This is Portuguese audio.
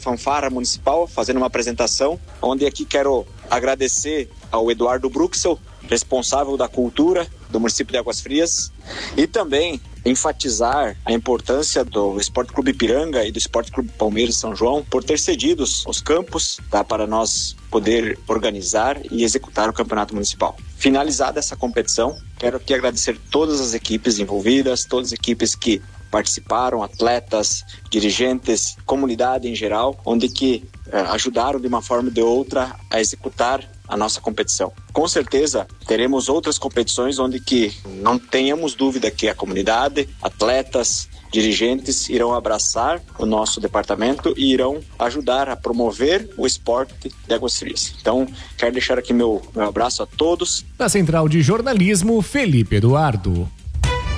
fanfarra municipal, fazendo uma apresentação, onde aqui quero agradecer ao Eduardo Bruxel, responsável da cultura do município de Águas Frias, e também enfatizar a importância do Esporte Clube Ipiranga e do Esporte Clube Palmeiras São João por ter cedido os campos, para nós poder organizar e executar o campeonato municipal. Finalizada essa competição, quero aqui agradecer todas as equipes envolvidas, todas as equipes que participaram, atletas, dirigentes, comunidade em geral, onde que ajudaram de uma forma ou de outra a executar a nossa competição. Com certeza teremos outras competições onde que não tenhamos dúvida que a comunidade, atletas, dirigentes irão abraçar o nosso departamento e irão ajudar a promover o esporte de Águas Frias. Então, quero deixar aqui meu abraço a todos. Na Central de Jornalismo, Felipe Eduardo.